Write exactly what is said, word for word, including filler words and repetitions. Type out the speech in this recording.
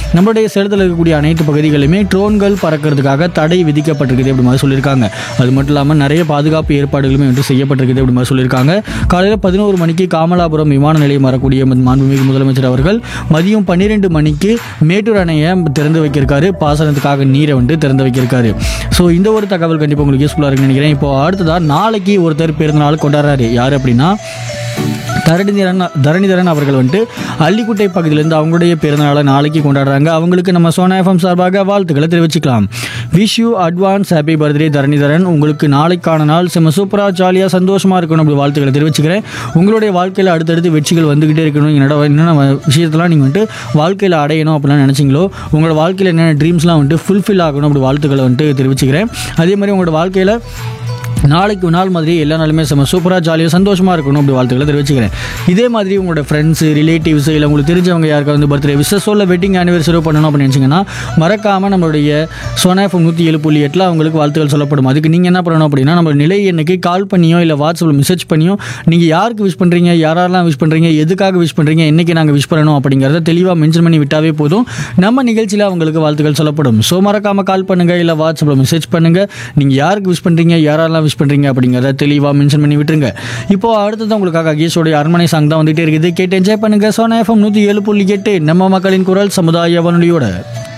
நம்மளுடைய சேலத்தில் இருக்கக்கூடிய அனைத்து பகுதிகளிலுமே ட்ரோன்கள் பறக்கிறதுக்காக தடை விதிக்கப்பட்டிருக்குது அப்படி மாதிரி சொல்லியிருக்காங்க. அது மட்டும் இல்லாமல் நிறைய பாதுகாப்பு ஏற்பாடுகளுமே வந்து செய்யப்பட்டிருக்குது அப்படி மாதிரி சொல்லியிருக்காங்க. காலையில் பதினோரு மணிக்கு காமலாபுரம் விமான நிலையம் வரக்கூடிய மாண்புமிகு முதலமைச்சர் அவர்கள் மதியம் பன்னிரெண்டு மணிக்கு மேட்டூர் அணையை திறந்து வைக்கிருக்காரு. பாசனத்துக்காக நீரை வந்து திறந்து வைக்கிருக்காரு. ஸோ இந்த ஒரு தகவல் கண்டிப்பாக உங்களுக்கு யூஸ்ஃபுல்லாக இருக்குன்னு நினைக்கிறேன். இப்போ அடுத்ததாக நாளைக்கு ஒருத்தர் பிறந்தநாள் கொண்டாடுறாரு. யார் அப்படின்னா தரணிதரன் தரணிதரன் அவர்கள் வந்துட்டு அள்ளிக்குட்டை பகுதியிலேருந்து அவங்களுடைய பிறந்தநாளை நாளைக்கு கொண்டாடுறாங்க. அவங்களுக்கு நம்ம சோனா எஃப்எம் சார்பாக வாழ்த்துக்களை தெரிவிச்சுக்கலாம். Wish you advance happy birthday Dharanidharan. உங்களுக்கு நாளைக்கான நாள் செம்ம சூப்பராக ஜாலியாக சந்தோஷமாக இருக்கணும் அப்படி வாழ்த்துக்களை தெரிவிச்சுக்கிறேன். உங்களுடைய வாழ்க்கையில் அடுத்தடுத்து வெற்றிகள் வந்துக்கிட்டே இருக்கணும். என்னோட என்னென்ன விஷயத்தெல்லாம் நீங்கள் வந்துட்டு வாழ்க்கையில் அடையணும் அப்படிலாம் நினச்சிங்களோ, உங்களோட வாழ்க்கையில் என்னென்ன ட்ரீம்ஸ்லாம் வந்துட்டு ஃபுல்ஃபில் ஆகணும் அப்படி வாழ்த்துக்களை வந்துட்டு தெரிவிச்சுக்கிறேன். அதே மாதிரி உங்களோட வாழ்க்கையில் நாளைக்கு நாள் மாதிரி எல்லா நாளுமே செம்ம சூப்பராக ஜாலியாக சந்தோஷமாக இருக்கணும் அப்படி வாழ்த்துக்களை தெரிவிச்சுக்கிறேன். இதே மாதிரி உங்களோட ஃப்ரெண்ட்ஸு ரிலேட்டிவ்ஸ் இல்லை உங்களுக்கு தெரிஞ்சவங்க யாருக்காவது வந்து பர்த்டே விசஸோ இல்லை வெட்டிங் ஆனிவர்சரி பண்ணணும் அப்படின்னு நினச்சிங்கன்னா மறக்காமல் நம்மளுடைய சோனா எஃப்எம் நூற்றி ஏழு புள்ளி எட்டில் அவங்களுக்கு வாழ்த்துக்கள் சொல்லப்படும். அதுக்கு நீங்கள் என்ன பண்ணணும் அப்படின்னா நம்ம நிலை எண்ணுக்கு கால் பண்ணியோ இல்லை வாட்ஸ்அப்பில் மெசேஜ் பண்ணியோ நீங்கள் யாருக்கு விஷ் பண்ணுறீங்க, யாரெல்லாம் விஷ் பண்ணுறீங்க, எதுக்காக விஷ் பண்ணுறீங்க, என்றைக்கு நாங்கள் விஷ் பண்ணணும் அப்படிங்கிறத தெளிவாக மென்ஷன் பண்ணி விட்டாவே போதும். நம்ம நிகழ்ச்சியில் அவங்களுக்கு வாழ்த்துக்கள் சொல்லப்படும். ஸோ மறக்காமல் கால் பண்ணுங்கள் இல்லை வாட்ஸ்அப்பில் மெசேஜ் பண்ணுங்கள். நீங்கள் யாருக்கு விஷ் பண்ணுறீங்க, யாரெல்லாம் விஷ் பண்ணுறீங்க அப்படிங்கிறத தெளிவாக மென்ஷன் பண்ணி விட்டுருங்க. இப்போ அடுத்தது உங்களுக்காக அகேஷோடைய அரண்மனை சாங் தான் வந்துகிட்டே இருக்குது. கேட்டு என்ஜாய் பண்ணுங்கள். சோனா எஃப்எம் நூற்றி ஏழு புள்ளி எட்டு நம்ம மக்களின் குரல் சமுதாய வானொலியோட.